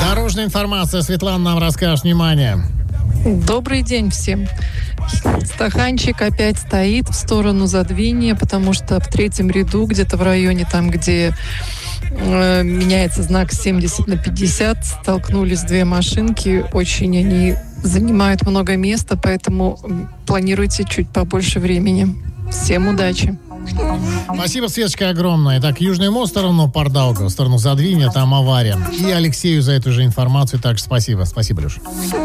Дорожная информация. Светлана нам расскажет. Внимание. Добрый день всем. Стаканчик опять стоит в сторону Задвинья, потому что в третьем ряду, где-то в районе, там, где меняется знак 70/50, столкнулись две машинки. Очень они занимают много места, поэтому планируйте чуть побольше времени. Всем удачи. Спасибо, Светочка, огромное. Так, Южный мост в сторону Пардалга, в сторону Задвинья, там авария. И Алексею за эту же информацию также спасибо. Спасибо, Леша.